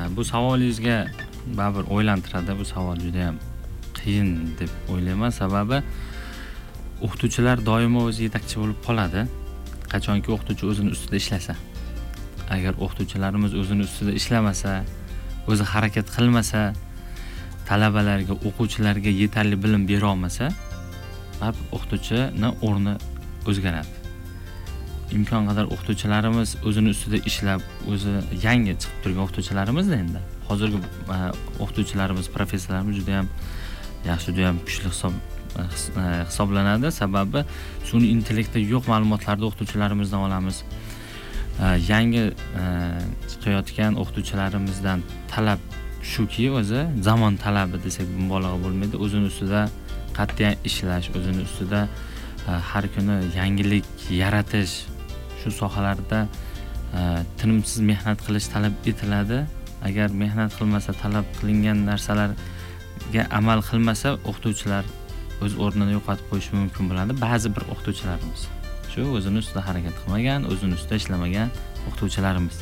Bu savolingizga baribir o'ylantiradi. Bu savol juda ham qiyin deb o'ylayman. Sababi o'qituvchilar doimo o'zi yetakchi bo'lib qoladi. Qachonki o'qituvchi o'zini ustida ishlasa. Agar o'qituvchilarimiz o'zini ustida ishlamasa, o'zi harakat qilmasa, talabalarga, o'quvchilarga yetarli bilim bera olmasa, o'qituvchining o'rni o'zgaradi. Imkon qadar o'qituvchilarimiz o'zini ustida ishlab, o'zi yangi chiqib turgan o'qituvchilarimiz endi. Hozirgi o'qituvchilarimiz, professorlarimiz juda ham yaxshi, juda ham kuchli hisoblanadi. Sababi sun'iy intellektda yo'q ma'lumotlarni o'qituvchilarimizdan olamiz. Yangi chiqayotgan o'qituvchilarimizdan talab shuki, o'zi zamon talabi desak mubolag'a bo'lmaydi. O'zini ustida qat'iy ishlash, o'zini ustida har kuni yangilik yaratish, shu sohalarda tinimsiz mehnat qilish talab etiladi. Agar mehnat qilmasa, talab qilingan narsalarga amal qilmasa, o'qituvchilar o'z o'rnini yo'qotib qo'yishi mumkin bo'ladi. Ba'zi bir o'qituvchilarimiz shu o'zini ustida harakat qilmagan, o'zini ustida ishlamagan o'qituvchilarimiz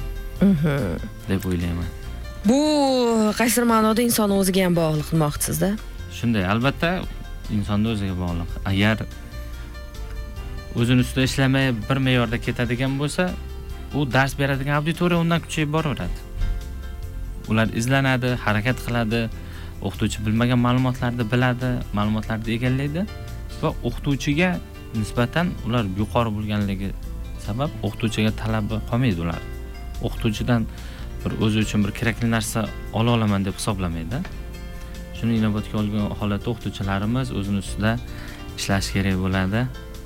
deb o'ylayman. Bu qaysi ma'noda insonni o'ziga ham bog'liq qilmoqchisizda? Shunday, albatta insonni o'ziga bog'liq. Agar o'zini ustida ishlamay bir me'yorda ketadigan bo'lsa, u dars beradigan auditoriya undan kuchayib boraveradi. Ular izlanadi, harakat qiladi, o'qituvchi bilmagan ma'lumotlarni biladi, ma'lumotlarni egallaydi va o'qituvchiga nisbatan ular yuqori bo'lganligi sabab o'qituvchiga talabi qolmaydi ular. O'qituvchidan bir o'zi uchun bir kerakli narsa ola olaman deb hisoblamaydi. Shuni inobatga olgan holatda o'qituvchilarimiz o'zini ustida ishlash kerak bo'ladi.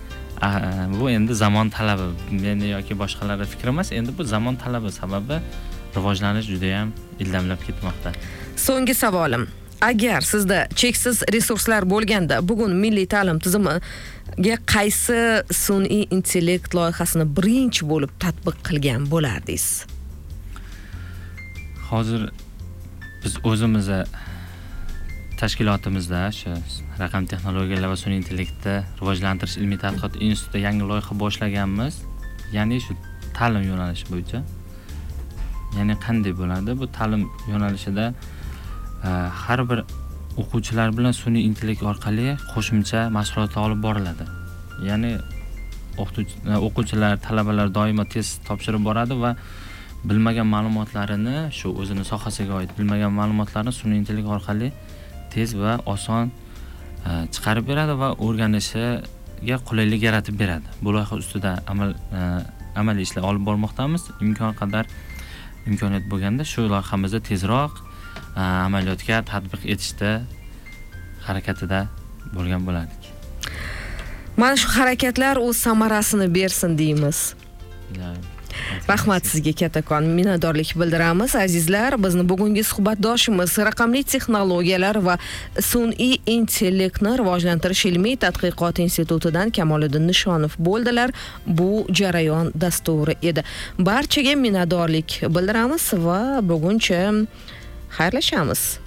Bu endi zamon talabi. Meni yoki boshqalarning fikri emas, endi bu zamon talabi sababi rivojlanish juda ham ildamlab ketmoqda. So'nggi savolim. Agar sizda cheksiz resurslar bo'lganda, bugun milliy ta'lim tizimiga qaysi sun'iy intellekt loyihasini birinchi bo'lib tatbiq qilgan bo'lardingiz? Hozir biz o'zimiz tashkilotimizda shu raqam texnologiyalar va sun'iy intellektni rivojlantirish ilmiy tadqiqot institutida yangi loyiha boshlaganmiz. Ya'ni shu ta'lim yo'nalishi bo'yicha. Ya'ni qanday bo'ladi? Bu ta'lim yo'nalishida har bir o'quvchilar bilan sun'iy intellekt orqali qo'shimcha mashg'ulotlar olib boriladi. Ya'ni o'quvchilar, talabalar doimo test topshirib boradi va bilmagan ma'lumotlarini, shu o'zini sohasiga oid bilmagan ma'lumotlarni sun'iy intellekt orqali tez va oson chiqarib beradi va o'rganishiga qulaylik yaratib beradi. Bu loyiha ustida amaliy ishlar olib bormoqdamiz. Imkon qadar imkoniyat bo'lganda shu loyihamizni tezroq amaliyotga tatbiq etishda harakatida bo'lgan bo'lardik. Mana shu harakatlar o'z samarasini bersin deymiz. Rahmat sizga kattakon minnatdorlik bildiramiz. Azizlar, bizni bugungi suhbatdoshimiz raqamli texnologiyalar va sun'iy intellektni rivojlantirish ilmiy tadqiqot institutidan Kamoliddin Nishonov bo'ldilar. Bu jarayon dasturi edi. Barchaga minnatdorlik bildiramiz va buguncha xayrlashamiz.